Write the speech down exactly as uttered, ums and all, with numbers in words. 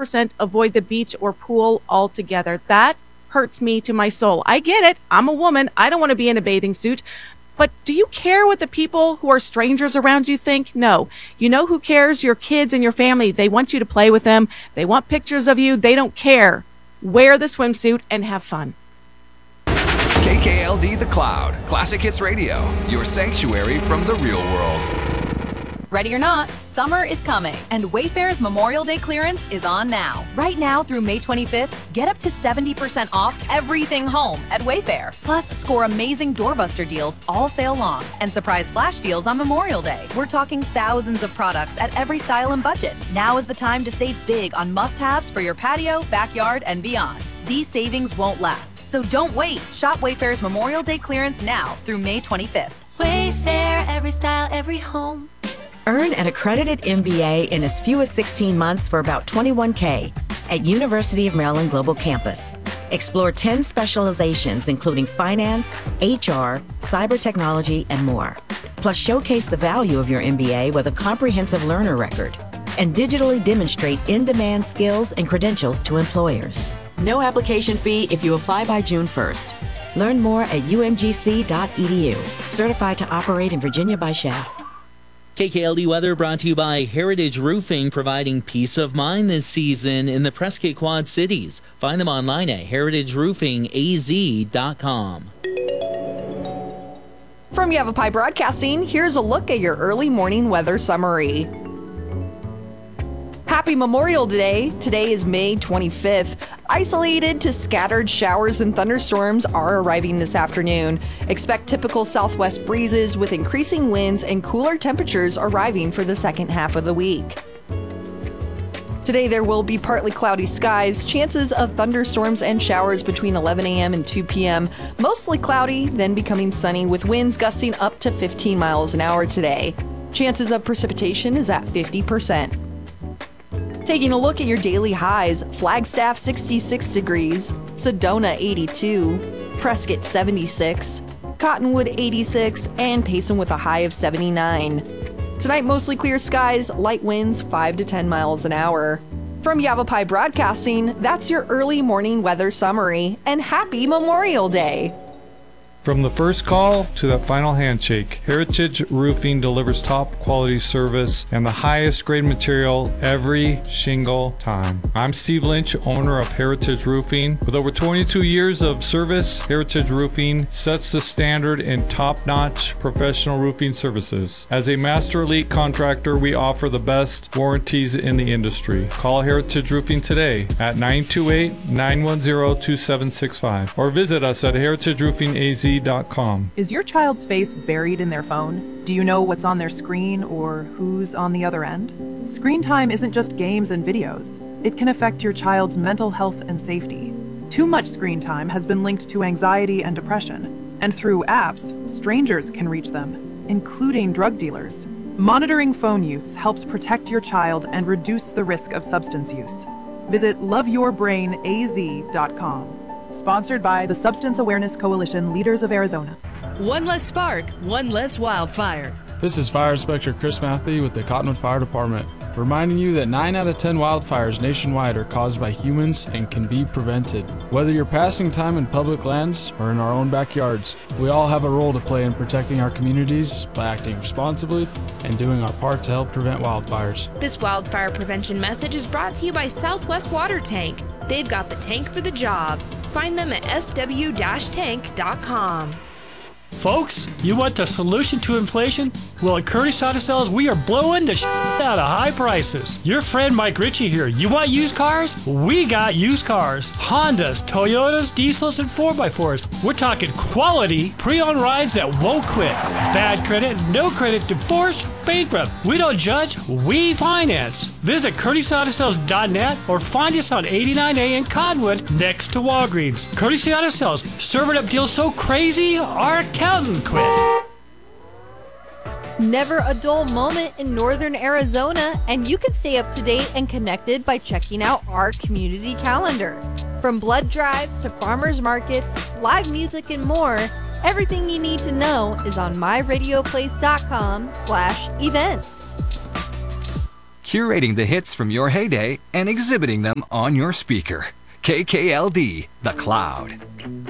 percent avoid the beach or pool altogether. That hurts me to my soul. I get it. I'm a woman. I don't want to be in a bathing suit. But do you care what the people who are strangers around you think? No. You know who cares? Your kids and your family. They want you to play with them. They want pictures of you. They don't care. Wear the swimsuit and have fun. K K L D The Cloud, Classic Hits Radio, your sanctuary from the real world. Ready or not, summer is coming, and Wayfair's Memorial Day clearance is on now. Right now through May twenty-fifth, get up to seventy percent off everything home at Wayfair. Plus, score amazing doorbuster deals all sale long and surprise flash deals on Memorial Day. We're talking thousands of products at every style and budget. Now is the time to save big on must-haves for your patio, backyard, and beyond. These savings won't last, so don't wait. Shop Wayfair's Memorial Day clearance now through May twenty-fifth. Wayfair, every style, every home. Earn an accredited M B A in as few as sixteen months for about twenty-one K at University of Maryland Global Campus. Explore ten specializations including finance, H R, cyber technology, and more. Plus showcase the value of your M B A with a comprehensive learner record and digitally demonstrate in-demand skills and credentials to employers. No application fee if you apply by June first. Learn more at U M G C dot E D U. Certified to operate in Virginia by S H E F. K K L D weather brought to you by Heritage Roofing, providing peace of mind this season in the Prescott Quad Cities. Find them online at heritage roofing a z dot com. From Yavapai Broadcasting, here's a look at your early morning weather summary. Happy Memorial Day. Today is May twenty-fifth. Isolated to scattered showers and thunderstorms are arriving this afternoon. Expect typical southwest breezes with increasing winds and cooler temperatures arriving for the second half of the week. Today there will be partly cloudy skies, chances of thunderstorms and showers between eleven a m and two p m Mostly cloudy, then becoming sunny with winds gusting up to fifteen miles an hour today. Chances of precipitation is at fifty percent. Taking a look at your daily highs, Flagstaff sixty-six degrees, Sedona eighty-two, Prescott seventy-six, Cottonwood eighty-six, and Payson with a high of seventy-nine. Tonight, mostly clear skies, light winds five to ten miles an hour. From Yavapai Broadcasting, that's your early morning weather summary, and happy Memorial Day! From the first call to the final handshake, Heritage Roofing delivers top quality service and the highest grade material every single time. I'm Steve Lynch, owner of Heritage Roofing. With over twenty-two years of service, Heritage Roofing sets the standard in top-notch professional roofing services. As a master elite contractor, we offer the best warranties in the industry. Call Heritage Roofing today at nine two eight, nine one zero, two seven six five or visit us at heritage roofing a z dot com. Is your child's face buried in their phone? Do you know what's on their screen or who's on the other end? Screen time isn't just games and videos. It can affect your child's mental health and safety. Too much screen time has been linked to anxiety and depression, and through apps, strangers can reach them, including drug dealers. Monitoring phone use helps protect your child and reduce the risk of substance use. Visit love your brain a z dot com. Sponsored by the Substance Awareness Coalition Leaders of Arizona. One less spark, one less wildfire. This is Fire Inspector Chris Matthew with the Cottonwood Fire Department, reminding you that nine out of ten wildfires nationwide are caused by humans and can be prevented. Whether you're passing time in public lands or in our own backyards, we all have a role to play in protecting our communities by acting responsibly and doing our part to help prevent wildfires. This wildfire prevention message is brought to you by Southwest Water Tank. They've got the tank for the job. Find them at s w dash tank dot com. Folks, you want the solution to inflation? Well, at Curtis Auto Sales, we are blowing the shit out of high prices. Your friend Mike Ritchie here. You want used cars? We got used cars. Hondas, Toyotas, diesels, and four by fours. We're talking quality pre-owned rides that won't quit. Bad credit, no credit, divorce, bankrupt. We don't judge, we finance. Visit curtis auto sales dot net or find us on eighty-nine A in Cottonwood next to Walgreens. Courtesy Auto Sales, serving up deals so crazy, our accountant quit. Never a dull moment in Northern Arizona, and you can stay up to date and connected by checking out our community calendar. From blood drives to farmers markets, live music, and more, everything you need to know is on my radio place dot com slash events. curating the hits from your heyday and exhibiting them on your speaker. K K L D, The Cloud.